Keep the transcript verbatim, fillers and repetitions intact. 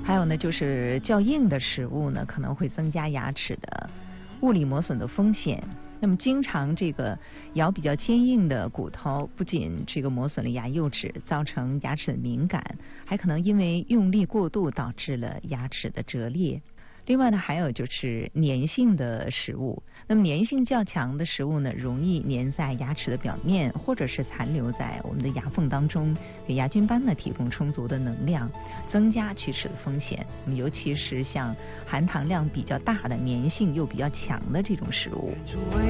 还有呢，就是较硬的食物呢，可能会增加牙齿的物理磨损的风险。那么经常这个咬比较坚硬的骨头，不仅这个磨损了牙釉质，造成牙齿的敏感，还可能因为用力过度导致了牙齿的折裂。另外呢，还有就是粘性的食物。那么粘性较强的食物呢，容易粘在牙齿的表面，或者是残留在我们的牙缝当中，给牙菌斑呢提供充足的能量，增加龋齿的风险。那么尤其是像含糖量比较大的、粘性又比较强的这种食物。